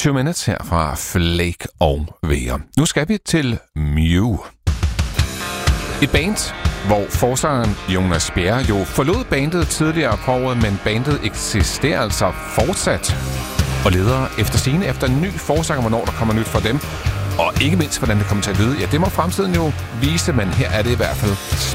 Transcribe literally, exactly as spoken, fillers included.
Two Minutes her fra Flake og Vejr. Nu skal vi til Mew. Et band, hvor forsangeren Jonas Bjerre jo forlod bandet tidligere på året, men bandet eksisterer altså fortsat og leder efter sigende efter en ny forsanger, hvornår der kommer nyt fra dem. Og ikke mindst, hvordan det kommer til at lyde. Ja, det må fremtiden jo vise, men her er det i hvert fald